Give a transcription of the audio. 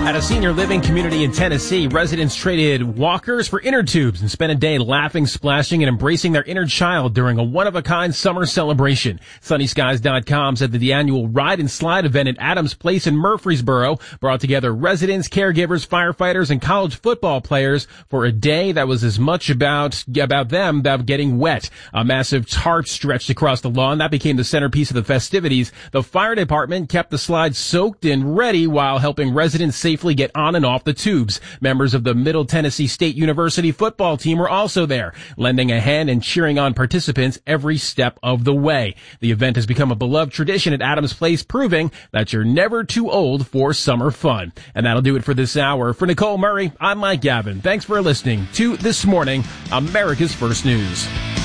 At a senior living community in Tennessee, residents traded walkers for inner tubes and spent a day laughing, splashing, and embracing their inner child during a one-of-a-kind summer celebration. SunnySkies.com said that the annual Ride and Slide event at Adams Place in Murfreesboro brought together residents, caregivers, firefighters, and college football players for a day that was as much about them about getting wet. A massive tarp stretched across the lawn. That became the centerpiece of the festivities. The fire department kept the slide soaked and ready while helping residents safely get on and off the tubes. Members of the Middle Tennessee State University football team were also there, lending a hand and cheering on participants every step of the way. The event has become a beloved tradition at Adams Place, proving that you're never too old for summer fun. And that'll do it for this hour. For Nicole Murray, I'm Mike Gavin. Thanks for listening to This Morning, America's First News.